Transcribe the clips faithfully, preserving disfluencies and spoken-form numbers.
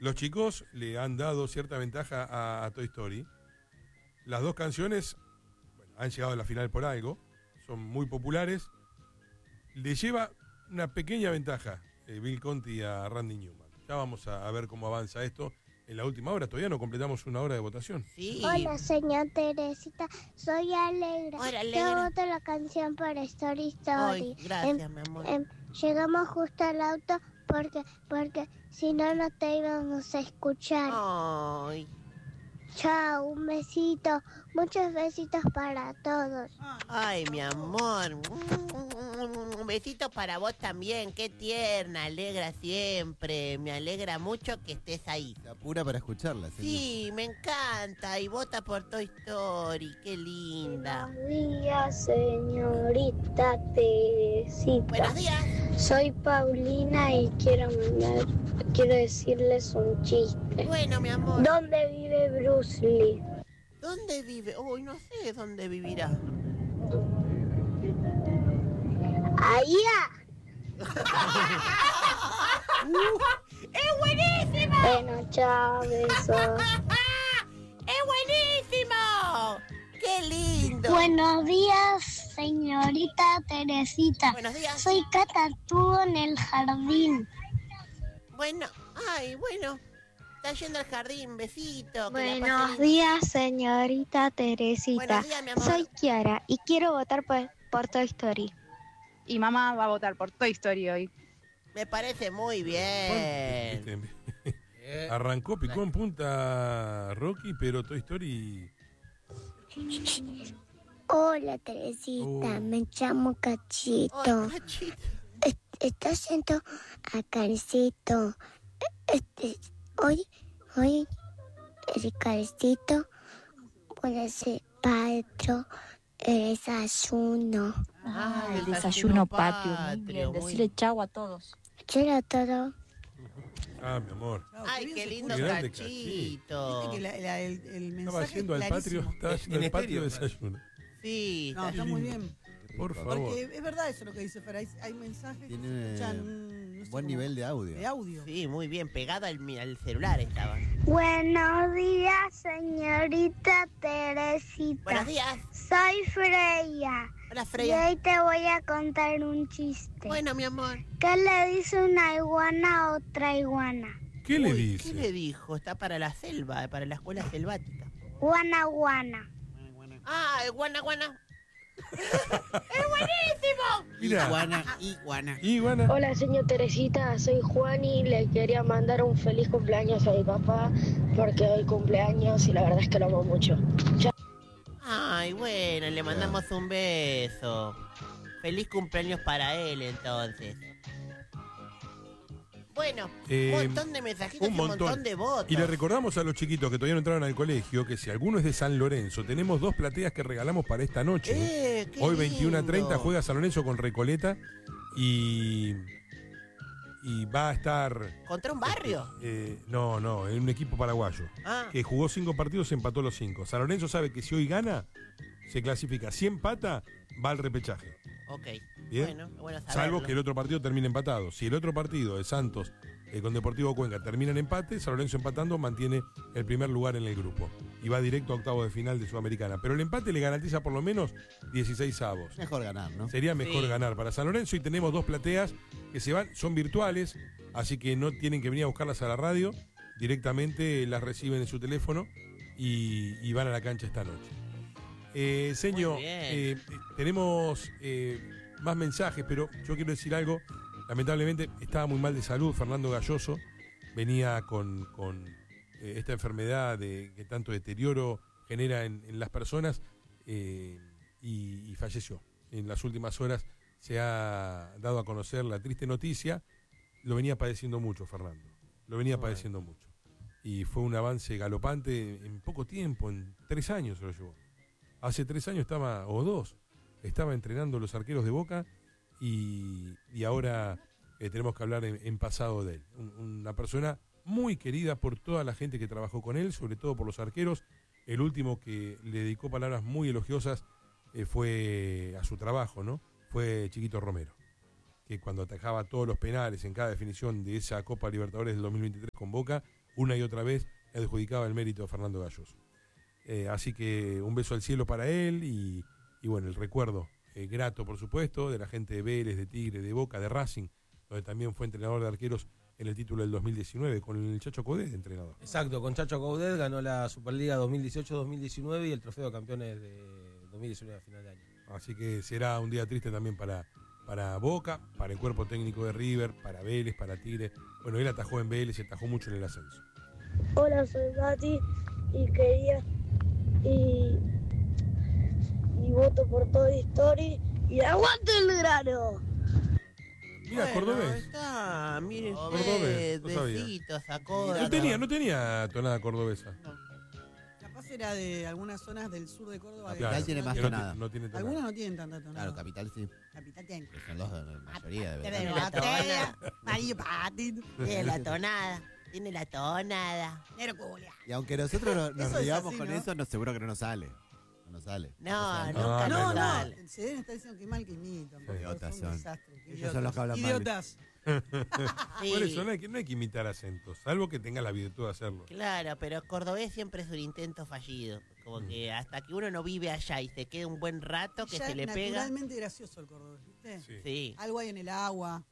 los chicos le han dado cierta ventaja a, a Toy Story. Las dos canciones, bueno, han llegado a la final por algo, son muy populares. Le lleva una pequeña ventaja eh, Bill Conti a Randy Newman. Ya vamos a, a ver cómo avanza esto en la última hora. Todavía no completamos una hora de votación. Sí. Hola, señor Teresita. Soy Alegra. Hola, Yo Alegra. voto la canción para Story Story. Ay, gracias, Em, mi amor. em, llegamos justo al auto porque, porque si no, no te íbamos a escuchar. Ay. Chao, un besito. Muchos besitos para todos. Ay, mi amor. Un besito para vos también. Qué tierna, alegra siempre. Me alegra mucho que estés ahí. Se apura para escucharla, señor. Sí, me encanta. Y vota por Toy Story. Qué linda. Buenos días, señorita Teresita. Buenos días. Soy Paulina y quiero mandar, quiero decirles un chiste. Bueno, mi amor. ¿Dónde vive Bruce Lee? ¿Dónde vive? Uy, no sé dónde vivirá. ¡Allá! ¡Es buenísimo! Bueno, chao, besos. ¡Es buenísimo! ¡Qué lindo! Buenos días, señorita Teresita. Buenos días. Soy Catatú en el jardín. Bueno, ay, bueno. Está yendo al jardín, besito. que la pase Buenos lindo. días, señorita Teresita. Buenos días, mi amor. Soy Kiara y quiero votar por, por Toy Story. Y mamá va a votar por Toy Story hoy. Me parece muy bien. Este, arrancó, picó en punta Rocky, pero Toy Story... Hola, Teresita. Oh. Me llamo Cachito. Ay, Cachito. Est- Estás yendo a Carcito. Este, hoy, hoy, el Carcito puede ser patrio, el desayuno. Ah, Ay, el desayuno patrio. Muy bien. muy- Decirle chau a todos. Quiero todo. Ah, mi amor. Ay, qué lindo Qué grande Cachito. Viste que la- la- el, el mensaje Estaba yendo es al patio, clarísimo. estaba yendo En al patio estéreo, de desayuno. Sí. No, está muy bien. Por favor. Porque es verdad eso lo que dice Fer. Hay, hay mensajes que Tiene se escuchan, no sé buen cómo- nivel de audio. de audio. Sí, muy bien. Pegada al, mi- al celular estaba. Buenos días, señorita Teresita. Buenos días. Soy Freya. Hola, Y Freya. hoy te voy a contar un chiste. Bueno, mi amor. ¿Qué le dice una iguana a otra iguana? ¿Qué le Uy, dice? ¿Qué le dijo? Está para la selva, para la escuela selvática. Guana, guana. Ah, el guana guana. ¡Es buenísimo! Mira, Iguana, iguana. iguana. Hola, señor Teresita, soy Juan y le quería mandar un feliz cumpleaños a mi papá porque hoy cumpleaños y la verdad es que lo amo mucho. Chao. Ay, bueno, le mandamos un beso. Feliz cumpleaños para él, entonces. Bueno, Eh, un montón de mensajitos y un montón de votos. Y le recordamos a los chiquitos que todavía no entraron al colegio que si alguno es de San Lorenzo, tenemos dos plateas que regalamos para esta noche. Eh, qué Hoy veintiuno a lindo. treinta juega San Lorenzo con Recoleta y, y va a estar... ¿Contra un barrio? eh, no, no, en un equipo paraguayo. Ah. Que jugó cinco partidos y empató los cinco. San Lorenzo sabe que si hoy gana, se clasifica. Si empata, va al repechaje. Ok. Bien. Bueno, bueno saberlo. Salvo que el otro partido termine empatado. Si el otro partido de Santos eh, con Deportivo Cuenca termina en empate, San Lorenzo empatando mantiene el primer lugar en el grupo. Y va directo a octavo de final de Sudamericana. Pero el empate le garantiza por lo menos dieciséis avos. Mejor ganar, ¿no? Sería mejor Sí. ganar para San Lorenzo. Y tenemos dos plateas que se van, son virtuales, así que no tienen que venir a buscarlas a la radio. Directamente las reciben en su teléfono y, y van a la cancha esta noche. Eh, señor, Muy bien. eh, tenemos eh, más mensajes, pero yo quiero decir algo. Lamentablemente estaba muy mal de salud Fernando Galloso. Venía con, con eh, esta enfermedad de, que tanto deterioro genera en, en las personas eh, y, y falleció. En las últimas horas se ha dado a conocer la triste noticia. Lo venía padeciendo mucho Fernando. Lo venía Bueno. padeciendo mucho. Y fue un avance galopante en poco tiempo, en tres años se lo llevó. Hace tres años estaba, o dos, estaba entrenando los arqueros de Boca y, y ahora eh, tenemos que hablar en, en pasado de él. Un- una persona muy querida por toda la gente que trabajó con él, sobre todo por los arqueros. El último que le dedicó palabras muy elogiosas eh, fue a su trabajo, ¿no? Fue Chiquito Romero, que cuando atajaba todos los penales en cada definición de esa Copa Libertadores del dos mil veintitrés con Boca, una y otra vez le adjudicaba el mérito a Fernando Galloso. Eh, así que un beso al cielo para él y, y bueno, el recuerdo eh, grato, por supuesto, de la gente de Vélez, de Tigre, de Boca, de Racing, donde también fue entrenador de arqueros en el título del dos mil diecinueve, con el Chacho Coudet de entrenador. Exacto, con Chacho Coudet ganó la Superliga dos mil dieciocho dos mil diecinueve y el Trofeo de Campeones de dos mil diecinueve a final de año. Así que será un día triste también para, para Boca, para el cuerpo técnico de River, para Vélez, para Tigre. Bueno, él atajó en Vélez y atajó mucho en el ascenso. Hola, soy Gati y quería y, y voto por Toy Story y aguante el grano. Mira, Bueno, cordobés. Está, miren Cordobés, ustedes, no sabía. besitos a Córdoba. No tenía, no tenía tonada cordobesa. Capaz era de algunas zonas del sur de Córdoba. Capital que tiene no más que tienen- no, tonada. ti- no tiene tonada. Algunas no tienen tanta tonada. Claro, Capital sí. Capital tiene. Que son los de la mayoría de Tiene verdad. la tonada. Mario Patin. Tiene la tonada. Tiene la tonada. Nero Culia. Y aunque nosotros no- nos Eso es riamos así, con ¿no? eso, no, seguro que no nos sale. No nos sale. No, O sea, nunca no, No, nos no. sale. El C D N está diciendo que mal que imitan. porque Idiotas son un son. desastre. qué Ellos son los que hablan mal. Idiotas. Sí. Por eso no hay, que, no hay que imitar acentos, salvo que tenga la virtud de hacerlo. Claro, pero cordobés siempre es un intento fallido. Como que hasta que uno no vive allá y se queda un buen rato que Ya se le pega. naturalmente gracioso el cordobés, ¿viste? Sí. Sí, Algo hay en el agua.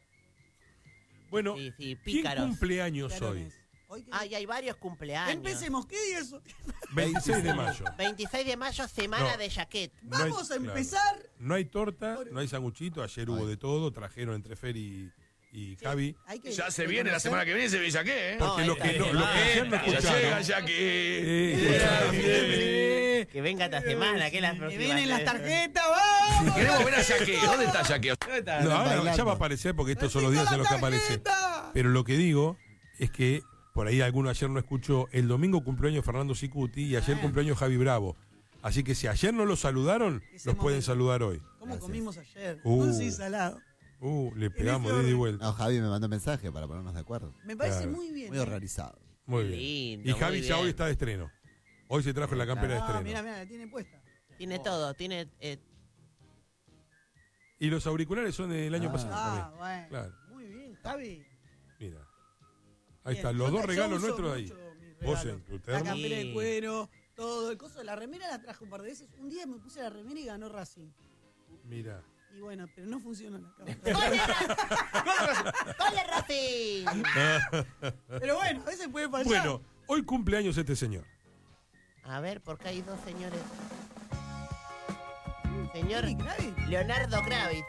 Bueno, sí, sí, ¿quién pícaros. cumple años hoy? picarones. Hoy que- Ay, hay varios cumpleaños. Empecemos, ¿qué día es eso? veintiséis de mayo. veintiséis de mayo, semana No. de jaquet. No hay- Vamos a claro. empezar. No hay torta, no hay sanguchito, ayer hubo de todo, trajeron entre Fer y, y Javi. Hay que Ya se viene la semana que viene, se ve ya qué, ¿eh? Porque No, los que, eh, no, los que ayer no Ya escucharon. llega, ya que. Eh, escucharon. Que venga esta semana, que es la Que próxima. vienen las tarjetas, vamos. Queremos ver a Yaque. ¿Dónde está Yaque? No, ahora bailando. ya va a aparecer porque estos son los días en los que aparece. Pero lo que digo es que por ahí alguno ayer no escuchó, el domingo cumpleaños Fernando Sicuti y ayer cumpleaños Javi Bravo. Así que si ayer no los saludaron, Ese los pueden momento. saludar hoy. ¿Cómo Gracias. comimos ayer? Uh. Dulce y salado. Uh, le pegamos ese de ida y orden. vuelta. No, Javi me mandó un mensaje para ponernos de acuerdo. Me parece Claro. muy bien. Muy ¿eh? organizado. Muy bien. Lindo, Y Javi muy ya bien. hoy está de estreno. Hoy se trajo la campera de Ah, estreno. mira, mira, la tiene puesta. Tiene todo, tiene... eh, Y los auriculares son del año Ah. pasado Ah, también. bueno. Claro. Muy bien, Javi. Mira. Ahí Bien. están, los Yo- dos yo regalos uso nuestros ahí. mucho mis Vos regalos. en tu La termo. campera de Sí. cuero, todo. El coso de la remera la traje un par de veces. Un día me puse la remera y ganó Racing. Mira. Y bueno, pero no funcionó la cámara. ¡Gol de Racing! Pero bueno, a veces puede fallar. Bueno, hoy cumpleaños este señor. A ver, ¿por qué hay dos señores? Señor Lenny Kravitz. Leonardo Kravitz.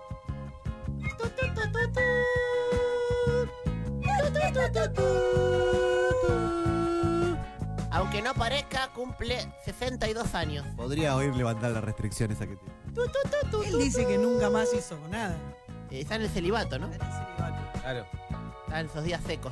Aunque no parezca, cumple sesenta y dos años. Podría oír levantar las restricciones a que tiene. Él dice que nunca más hizo nada. Eh, Está en el celibato, ¿no? Está en el celibato. Claro. Está en esos días secos.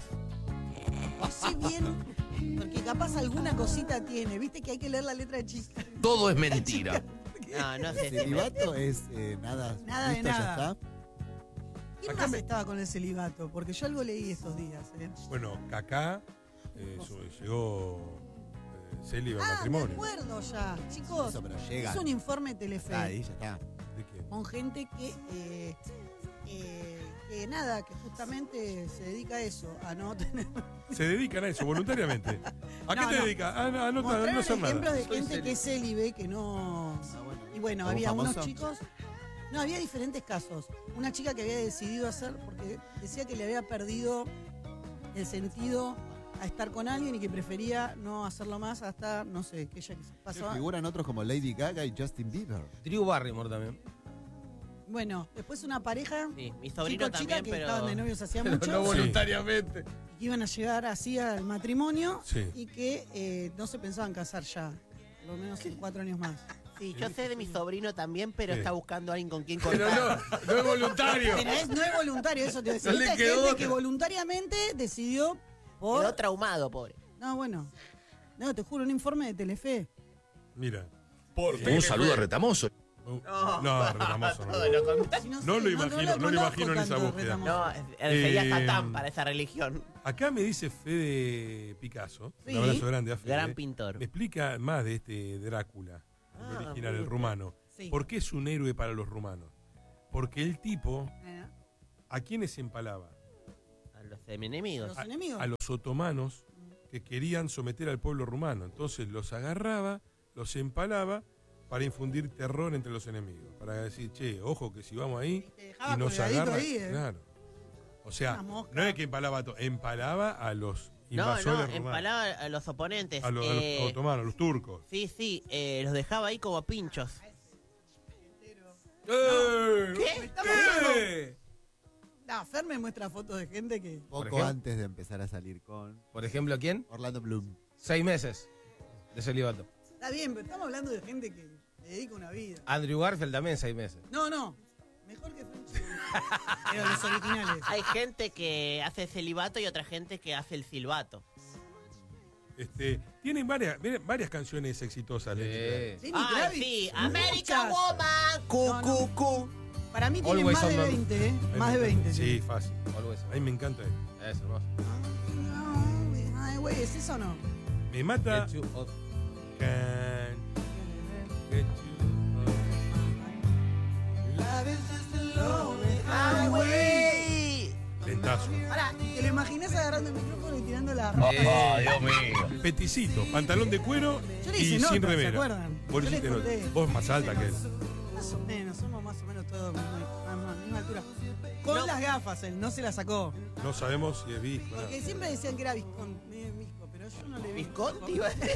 No sé bien, porque capaz alguna cosita tiene. Viste que hay que leer la letra de chiste. Todo es mentira. No, no sé. si- Celibato es eh, nada. Nada de listo, nada. ya está. ¿Quién Acá más me- estaba con el celibato? Porque yo algo leí estos días. ¿eh? Bueno, Kaká eh, su- llegó eh, célibe al Ah, me matrimonio. acuerdo ya. Chicos, Eso, pero llega. es un informe Telefe. Está ahí, ya está. ¿De qué? Con gente que, eh, eh, que nada, que justamente se dedica a eso, a no tener... Se dedican a eso voluntariamente. ¿A qué No, te no. dedicas? Ah, no, a no, a Mostraron no hacer ejemplos nada. de gente que es célibe, que no... Y bueno, ¿Como había unos famoso? chicos... No, había diferentes casos. Una chica que había decidido hacer, porque decía que le había perdido el sentido a estar con alguien y que prefería no hacerlo más hasta, no sé, que ella pasó... Figuran otros como Lady Gaga y Justin Bieber. Drew Barrymore también. Bueno, después una pareja, Sí, mi sobrino chico, chica, también, que pero... estaban de novios hacía Pero mucho. no Sí. voluntariamente. Y que iban a llegar así al matrimonio Sí. y que eh, no se pensaban casar ya, por lo menos en cuatro años más. Sí, yo sé de mi sobrino también, pero Sí. está buscando a alguien con quien Pero cortar. no, no es voluntario. Pero es, no es voluntario, eso te decía. No le Hay quedó gente otra. que voluntariamente decidió por... Quedó traumado, pobre. No, bueno. No, te juro, un informe de Telefe. Mira. Un saludo a Retamoso. Uh, no, Retamoso no. Todo lo contrario. Si No lo sé, imagino, no lo conozco imagino en esa tanto, búsqueda. Retamoso. No, eh, sería Eh, Satán para esa religión. Acá me dice Fede Picasso, Sí. un abrazo grande a Fede. Gran pintor. Me explica más de este Drácula, el Ah, original, el mira. rumano. Sí. ¿Por qué es un héroe para los rumanos? Porque el tipo, Eh, ¿a quiénes empalaba? A los enemigos. Los enemigos. A los otomanos que querían someter al pueblo rumano. Entonces los agarraba, los empalaba para infundir terror entre los enemigos. Para decir, che, ojo que si vamos ahí te dejaba y nos colgadito agarra. ahí, eh. Claro. O sea, Una mosca. no es que empalaba a todos, empalaba a los No, invasores no, romanos. empalaba a los oponentes. A, los- a eh, los otomanos, a los turcos. Sí, sí, eh, los dejaba ahí como pinchos. ¡Eh! ¿Qué? Estamos ¿Qué? No, Fer me muestra fotos de gente que. Poco ejemplo. antes de empezar a salir con Por ejemplo, ¿quién? Orlando Bloom. Seis meses de celibato. Está bien, pero estamos hablando de gente que le dedica una vida. Andrew Garfield también seis meses. No, no. Mejor que Fer. Eran los originales. Hay gente que hace celibato y otra gente que hace el silbato. Este, tienen varias, varias canciones exitosas. Lenny Kravitz. Lenny Ah, Kravitz, sí, muchas. American Woman, cu, No, no. cu, cu. Para mí tiene Always más de on the- veinte, ¿eh? A mí Más me de encanta. veinte. Sí, fácil. Always. A mí me encanta él. Es hermoso. Ay, güey, ¿es eso o no? Me mata. Get you off. Can get you ¡Ah, güey! off. Lentazo. Pará, ¿te lo imaginás agarrando el micrófono y tirando la... ¡Oh, Dios mío! Peticito, pantalón de cuero Yo le y hice sin nota, ¿se remera. acuerdan? Vos le Yo le hiciste nota. conté. Vos más alta que él. Más o menos, somos más o menos todos misma, misma, misma altura. Con No. las gafas, él no se las sacó. No sabemos si es visco. nada. Porque siempre decían que era Visconti, medio Visco, pero yo no le vi. ¿Visconti? iba a decir.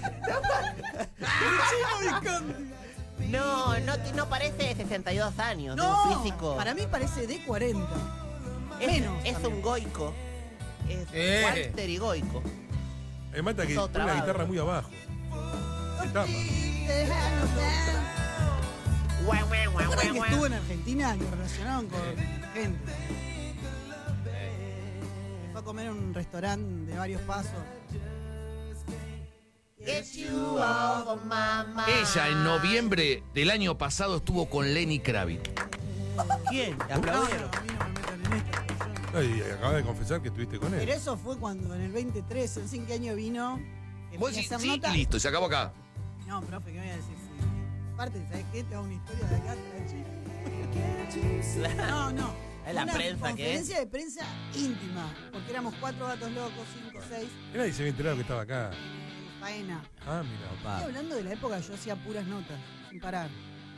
Chino Visconti. No, no, te- no parece de sesenta y dos años, de un No, físico. para mí parece de cuarenta. es, menos es también. un goico. Es Eh. Walter y goico. Me mata que Todo pone la trabado. guitarra muy abajo. Se tapa. Guau, guau, guau, ¿Recuerdan que guau, estuvo guau. en Argentina y lo relacionaron con gente? Fue a comer en un restaurante de varios pasos. Get you off my mind. Ella en noviembre del año pasado estuvo con Lenny Kravitz. ¿Quién? No, no, ¿Aplaudieron? a mí no me metan en esta. yo- Ay, acabas de confesar que estuviste con Pero él. eso fue cuando en el veintitrés, no sé en qué año vino. que Vos fui a decís, hacer sí, nota. listo, se acabó acá. No, profe, ¿qué voy a decir? Sí. Aparte, ¿sabes qué? Te hago una historia de acá, de la chica. No, no. Es la Una prensa que es. conferencia de prensa íntima. Porque éramos cuatro gatos locos, cinco, seis, Y nadie se había enterado que estaba acá. en faena. Ah, mira. Estoy hablando de la época que yo hacía puras notas, sin parar.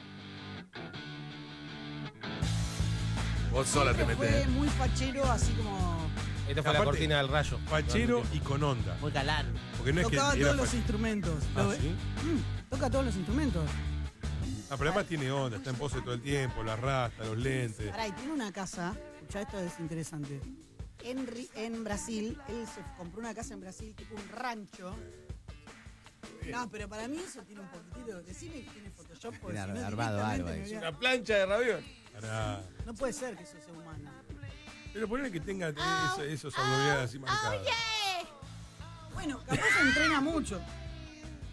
Vos sola te Siempre metés. fue muy fachero, así como... Esta fue la Aparte, cortina del rayo. Fachero y con onda. Muy galán. Porque no es que Tocaba era todos los fache- instrumentos. Ah, ¿Lo ve? ¿sí? Mm, toca todos los instrumentos. Ah, pero además tiene onda, está en pose todo el tiempo, la rasta, los lentes. Pará, y tiene una casa, escuchá, esto es interesante. En, Ri- en Brasil, él se compró una casa en Brasil, tipo un rancho. No, pero para mí eso tiene un poquitito. Decime que tiene Photoshop, porque Tiene si no, armado directamente algo ahí. me voy a- Una plancha de raviol. Pará. No puede ser que eso sea humano. Pero ponele que tenga eso- esos abdominales así marcados. Bueno, capaz se entrena mucho.